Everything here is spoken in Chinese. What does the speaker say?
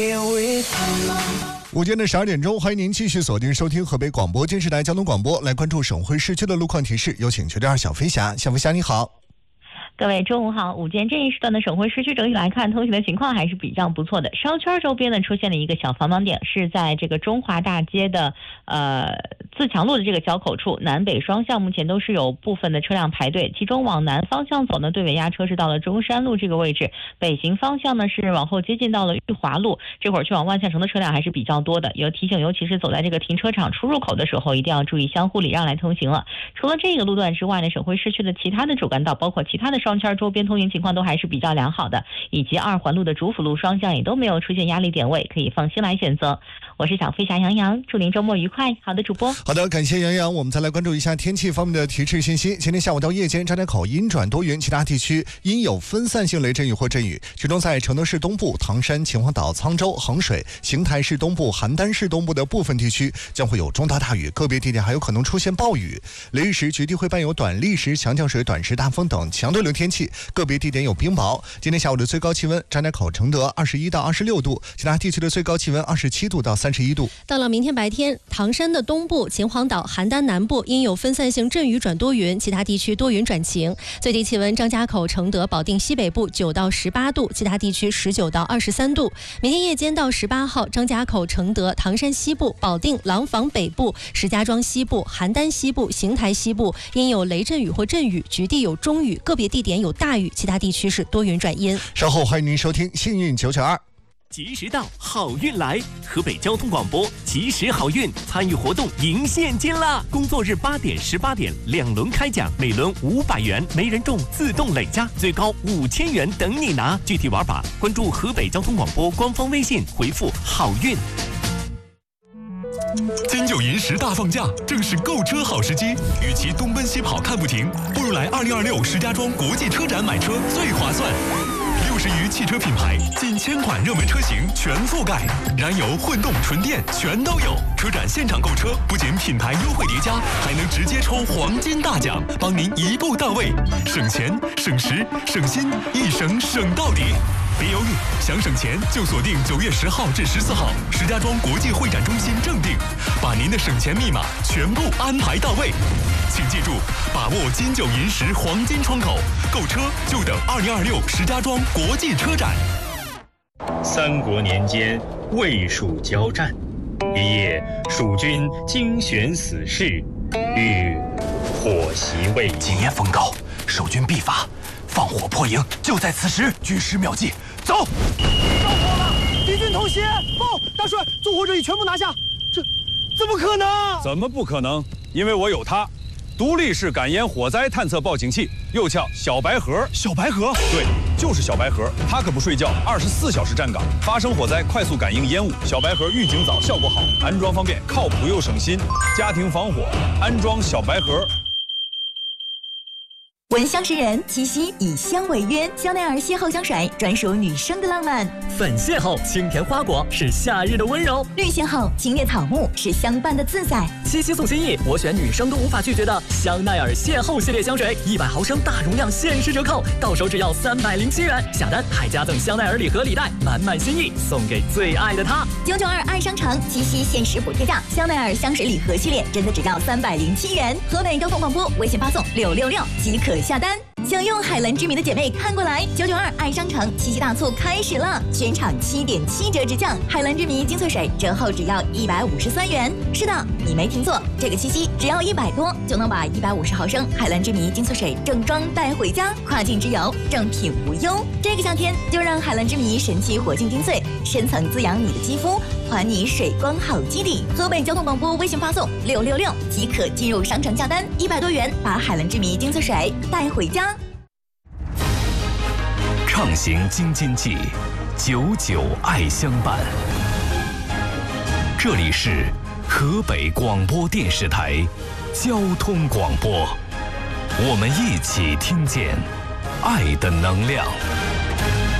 午间的12点钟，欢迎您继续锁定收听河北广播电视台交通广播，来关注省会市区的路况提示。有请9.2小飞侠，小飞侠你好。 各位中午好，午间这一时段的省会市区整体来看，通行的情况还是比较不错的。商圈周边呢出现了一个小繁忙点，是在这个中华大街的自强路的这个交口处，南北双向目前都是有部分的车辆排队，其中往南方向走呢，队尾压车是到了中山路这个位置，北行方向呢是往后接近到了裕华路，这会儿去往万象城的车辆还是比较多的，有提醒，尤其是走在这个停车场出入口的时候，一定要注意相互礼让来通行了。除了这个路段之外呢，省会市区的其他的主干道，包括其他的商圈周边通行情况都还是比较良好的，以及2环路的主辅路双向也都没有出现压力点位，可以放心来选择。我是小飞侠杨洋，祝您周末愉快。好的，主播。 好的，感谢杨洋。我们再来关注一下天气方面的提示信息。今天下午到夜间，张家口阴转多云，其他地区阴有分散性雷阵雨或阵雨，其中在承德市东部、唐山、秦皇岛、沧州、衡水、邢台市东部、邯郸市东部的部分地区将会有中到大雨，个别地点还有可能出现暴雨。雷雨时局地会伴有短砾石、强降水、短时大风等强对流天气，个别地点有冰雹。今天下午的最高气温，张家口、承德21到26度，其他地区的最高气温27度到31度。 到了明天白天，唐山的东部、秦皇岛、邯郸南部阴有分散性阵雨转多云，其他地区多云转晴。最低气温，张家口、承德、保定西北部9到18度，其他地区19到23度。明天夜间到18号，张家口、承德、唐山西部、保定、廊坊北部、石家庄西部、邯郸西部、邢台西部阴有雷阵雨或阵雨，局地有中雨，个别地点有大雨，其他地区是多云转阴。 稍后欢迎您收听幸运992。 及时到，好运来！河北交通广播及时好运参与活动赢现金啦！工作日8点、18点2轮开奖，每轮500元，没人中自动累加，最高5000元等你拿。具体玩法关注河北交通广播官方微信，回复好运。 金九银10大放假，正是购车好时机。与其东奔西跑看不停，不如来2026石家庄国际车展买车最划算。60余汽车品牌，近1000款热门车型全覆盖，燃油、混动、纯电全都有。车展现场购车，不仅品牌优惠叠加，还能直接抽黄金大奖，帮您一步到位，省钱、省时、省心，一省省到底。别犹豫，想省钱就锁定9月10号至14号石家庄国际会展中心正定，把您的省钱密码全部安排到位。请记住，把握金9银10黄金窗口，购车就等2026石家庄国际车展。 三国年间，魏蜀交战，一夜蜀军精选死士，欲火袭魏营。 今夜风高，守军必发，放火破营就在此时。举师妙计，走！ 着火了，敌军偷袭！报，大帅，纵火者已全部拿下。这怎么可能？ 怎么不可能？因为我有它。独立式感烟火灾探测报警器，又叫小白盒。 小白盒？ 对，就是小白盒。它可不睡觉，24小时站岗，发生火灾快速感应烟雾。小白盒预警早，效果好，安装方便，靠谱又省心。家庭防火，安装小白盒。 闻香识人，七夕以香为约，香奈儿邂逅香水专属女生的浪漫。 粉邂逅，清甜花果是夏日的温柔； 绿邂逅，清冽草木是相伴的自在。 七夕送心意，我选女生都无法拒绝的香奈儿邂逅系列香水，100毫升大容量限时折扣，到手只要307元，下单还加赠香奈儿礼盒礼袋，满满心意送给最爱的他。 992爱商城七夕限时补贴价，香奈儿香水礼盒系列真的只要307元。河北交通广播微信发送666即可下单。想用海蓝之谜的姐妹看过来，992爱商城七夕大促开始了，全场7.7折直降，海蓝之谜精粹水折后只要153元。是的，你没听错，这个七夕只要100多就能把150毫升海蓝之谜精粹水正装带回家，跨境之游正品无忧。这个夏天就让海蓝之谜神奇活性精粹深层滋养你的肌肤，还你水光好基底。河北交通广播微信发送666即可进入商城下单，100多元把海蓝之谜精粹水带回家。 畅行京津冀，99爱相伴。这里是河北广播电视台交通广播，我们一起听见爱的能量。